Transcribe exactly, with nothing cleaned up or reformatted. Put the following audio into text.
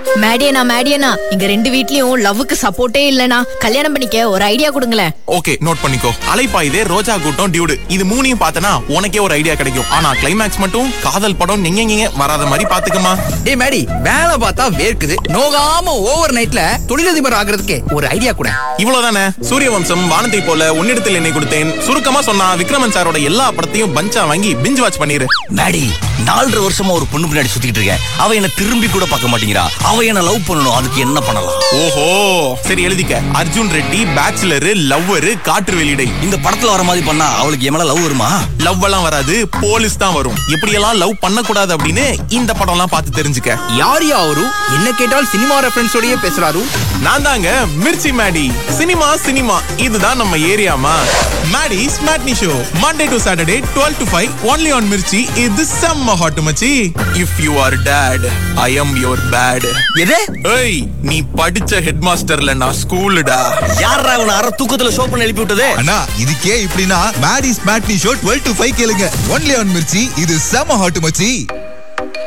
மேடியனா மேடியனா இங்க ரெண்டு வீட்லயும் லவ்வுக்கு சப்போர்ட்டே இல்லனா கல்யாணம் பண்ணிக்க ஒரு ஐடியா கொடுங்களேன். ஓகே, நோட் பண்ணிக்கோ. அலைப்பாயுதே, ரோஜா கூட்டம், டியூடு, இது மூணையும் பார்த்தனா உனக்கே ஒரு ஐடியா கிடைக்கும். ஆனா கிளைமேக்ஸ் மட்டும் காதல் படம் நீங்க நீங்க வராத மாதிரி பாத்துக்கமா. டேய் மேடி, வேலை பார்த்தா வேர்க்குது, நோகாம ஓவர் நைட்ல தொழிலதிபர் ஆகிறதுக்கு ஒரு ஐடியா கூட. இவ்வளவுதானே. சூரியவம்சம், வானத்தை போல, உன்னிடத்தில் என்னை கொடுத்தேன், சுருக்கமா சொன்னா விக்ரமன் சாரோட எல்லா படத்தையும் பஞ்சா வாங்கி பிஞ்ச் வாட்ச் பண்ணிரு. மேடி, நாலரை வருஷமா ஒரு பொண்ணு பின்னாடி சுத்திட்டு இருக்கேன். அவ என்ன திரும்பி கூட பார்க்க மாட்டேங்கிறா. அவ என்ன லவ் பண்ணணும், அதுக்கு என்ன பண்ணலாம்? ஓஹோ, சரி எழுதிக்க. அர்ஜுன் ரெட்டி, பேச்சுலர், லவ்வரு, காற்று வெளியிடை. இந்த படத்துல வர மாதிரி பண்ணா அவளுக்கு என் மேல லவ் வருமா? லவ் எல்லாம் வராது, போலீஸ் தான் வரும். எப்படியெல்லாம் லவ் பண்ண கூடாது அப்படின்னு இந்த படம் எல்லாம் பார்த்து தெரிஞ்சுக்க. யார் யாரு என்ன கேட்டால் சினிமா ரெஃபரன்ஸோடயே பேசுறாரு. நான் தாங்க மிர்ச்சி மேடி. சினிமா சினிமா இதுதான் நம்ம ஏரியாமா. Maddy's matinee show, Monday to Saturday twelve to five only on Mirchi. இது செம்ம ஹாட் மச்சி. If you are dot, I am your bad. எது? ஏய், நீ படிச்ச ஹெட் மாஸ்டர்ல நான் ஸ்கூலுடா. யாரா இவனை அரை தூக்கத்துல ஷோ பண்ண எழுப்பி விட்டது? அண்ணா, இதுக்கே இப்படின்னா Maddy's matinee show twelve to five கேளுங்க. Only on Mirchi. இது செம்ம ஹாட் மச்சி.